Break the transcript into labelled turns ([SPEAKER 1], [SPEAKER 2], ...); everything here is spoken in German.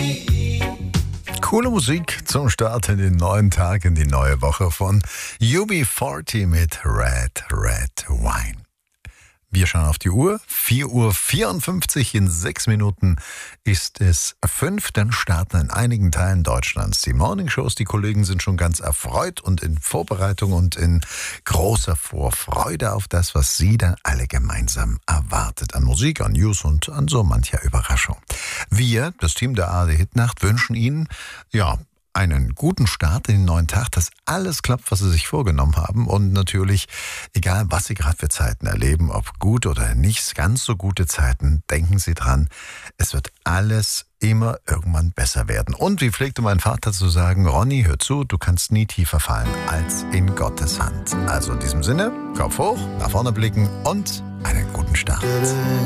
[SPEAKER 1] Coole Musik zum Start in den neuen Tag, in die neue Woche von UB40 mit Red Wine. Wir schauen auf die Uhr. 4:54 Uhr, in 6 Minuten ist es 5. Dann starten in einigen Teilen Deutschlands die Morningshows. Die Kollegen sind schon ganz erfreut und in Vorbereitung und in großer Vorfreude auf das, was sie dann alle gemeinsam erwartet. An Musik, an News und an so mancher Überraschung. Wir, das Team der ARD Hitnacht, wünschen Ihnen, einen guten Start in den neuen Tag, dass alles klappt, was Sie sich vorgenommen haben und natürlich, egal was Sie gerade für Zeiten erleben, ob gut oder nicht ganz so gute Zeiten, denken Sie dran, es wird alles immer irgendwann besser werden. Und wie pflegte mein Vater zu sagen, Ronny, hör zu, du kannst nie tiefer fallen als in Gottes Hand. Also in diesem Sinne, Kopf hoch, nach vorne blicken und einen guten Start.